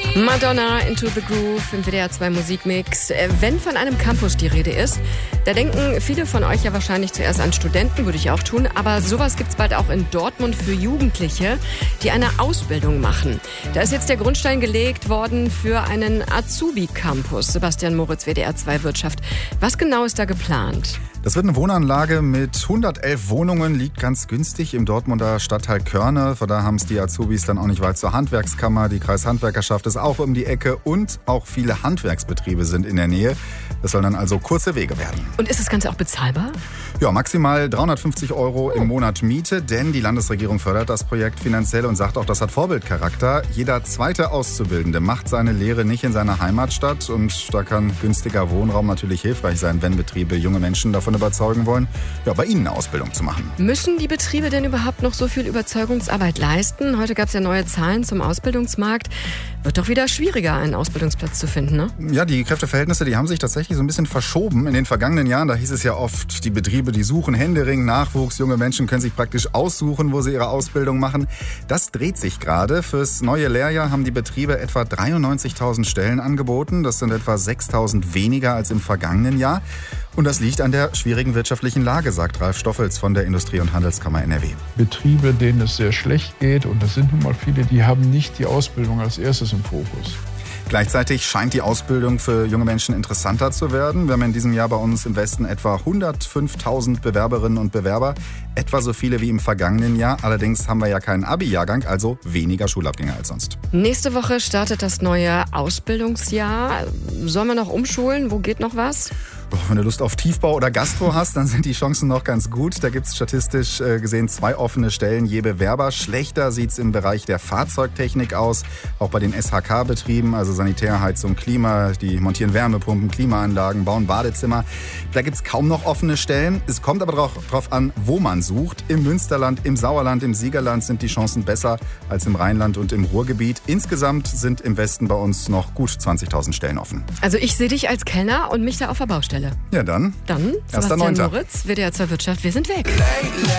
Madonna, Into the Groove im WDR 2 Musikmix. Wenn von einem Campus die Rede ist, da denken viele von euch ja wahrscheinlich zuerst an Studenten, würde ich auch tun. Aber sowas gibt's bald auch in Dortmund für Jugendliche, die eine Ausbildung machen. Da ist jetzt der Grundstein gelegt worden für einen Azubi-Campus. Sebastian Moritz, WDR 2 Wirtschaft. Was genau ist da geplant? Das wird eine Wohnanlage mit 111 Wohnungen, liegt ganz günstig im Dortmunder Stadtteil Körne. Von da haben es die Azubis dann auch nicht weit zur Handwerkskammer. Die Kreishandwerkerschaft ist auch um die Ecke und auch viele Handwerksbetriebe sind in der Nähe. Das sollen dann also kurze Wege werden. Und ist das Ganze auch bezahlbar? Ja, maximal 350 € im Monat Miete, denn die Landesregierung fördert das Projekt finanziell und sagt auch, das hat Vorbildcharakter. Jeder zweite Auszubildende macht seine Lehre nicht in seiner Heimatstadt und da kann günstiger Wohnraum natürlich hilfreich sein, wenn Betriebe junge Menschen davon überzeugen wollen, ja, bei ihnen eine Ausbildung zu machen. Müssen die Betriebe denn überhaupt noch so viel Überzeugungsarbeit leisten? Heute gab es ja neue Zahlen zum Ausbildungsmarkt. Wird doch wieder schwieriger, einen Ausbildungsplatz zu finden, ne? Ja, die Kräfteverhältnisse, die haben sich tatsächlich so ein bisschen verschoben. In den vergangenen Jahren, da hieß es ja oft, die Betriebe, die suchen händeringend Nachwuchs. Junge Menschen können sich praktisch aussuchen, wo sie ihre Ausbildung machen. Das dreht sich gerade. Fürs neue Lehrjahr haben die Betriebe etwa 93.000 Stellen angeboten. Das sind etwa 6.000 weniger als im vergangenen Jahr. Und das liegt an der schwierigen wirtschaftlichen Lage, sagt Ralf Stoffels von der Industrie- und Handelskammer NRW. Betriebe, denen es sehr schlecht geht, und das sind nun mal viele, die haben nicht die Ausbildung als erstes im Fokus. Gleichzeitig scheint die Ausbildung für junge Menschen interessanter zu werden. Wir haben in diesem Jahr bei uns im Westen etwa 105.000 Bewerberinnen und Bewerber, etwa so viele wie im vergangenen Jahr. Allerdings haben wir ja keinen Abi-Jahrgang, also weniger Schulabgänger als sonst. Nächste Woche startet das neue Ausbildungsjahr. Sollen wir noch umschulen? Wo geht noch was? Wenn du Lust auf Tiefbau oder Gastro hast, dann sind die Chancen noch ganz gut. Da gibt es statistisch gesehen 2 offene Stellen je Bewerber. Schlechter sieht es im Bereich der Fahrzeugtechnik aus, auch bei den SHK-Betrieben, also Sanitär, Heizung, Klima. Die montieren Wärmepumpen, Klimaanlagen, bauen Badezimmer. Da gibt es kaum noch offene Stellen. Es kommt aber darauf an, wo man sucht. Im Münsterland, im Sauerland, im Siegerland sind die Chancen besser als im Rheinland und im Ruhrgebiet. Insgesamt sind im Westen bei uns noch gut 20.000 Stellen offen. Also ich sehe dich als Kellner und mich da auf der Baustelle. Ja, dann. Sebastian 1.9. Moritz, WDR 2 Wirtschaft, wir sind weg.